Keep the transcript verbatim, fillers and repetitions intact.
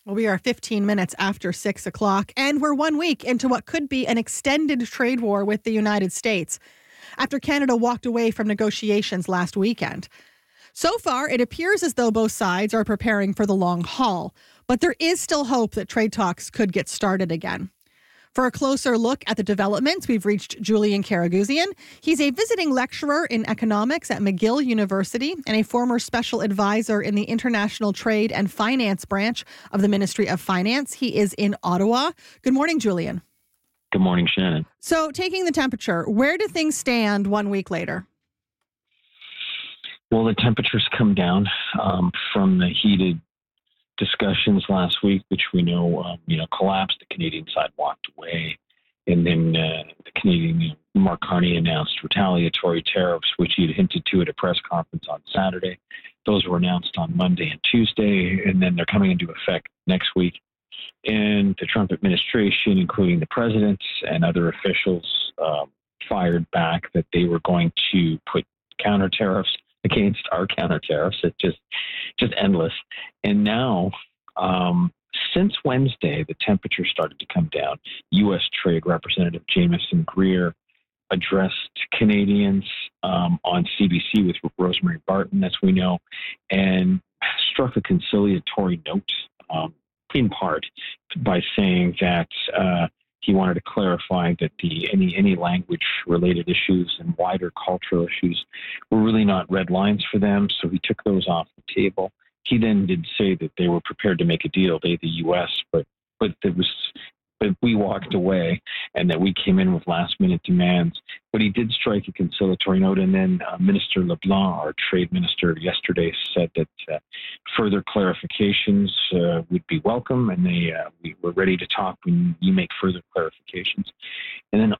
Well, we are fifteen minutes after six o'clock, and we're one week into what could be an extended trade war with the United States after Canada walked away from negotiations last weekend. So far, it appears as though both sides are preparing for the long haul, but there is still hope that trade talks could get started again. For a closer look at the developments, we've reached Julian Karagouzian. He's a visiting lecturer in economics at McGill University and a former special advisor in the International Trade and Finance branch of the Ministry of Finance. He is in Ottawa. Good morning, Julian. Good morning, Shannon. So, taking the temperature, where do things stand one week later? Well, the temperatures come down um, from the heated discussions last week, which we know, um, you know, collapsed. The Canadian side walked away, and then uh, the Canadian, you know, Mark Carney announced retaliatory tariffs, which he had hinted to at a press conference on Saturday. Those were announced on Monday and Tuesday, and then they're coming into effect next week. And the Trump administration, including the president and other officials, um, fired back that they were going to put counter tariffs against our counter tariffs. It's just, just endless. And now, um, since Wednesday, the temperature started to come down. U S Trade Representative Jamieson Greer addressed Canadians um, on C B C with Rosemary Barton, as we know, and struck a conciliatory note, um, in part by saying that uh, he wanted to clarify that the any any language-related issues and wider cultural issues were really not red lines for them, so he took those off the table. He then did say that they were prepared to make a deal, they, the U S, but but there was but we walked away, and that we came in with last-minute demands. But he did strike a conciliatory note, and then uh, Minister LeBlanc, our trade minister, yesterday said that uh, further clarifications uh, would be welcome, and they uh, we were ready to talk when you make further clarifications. And then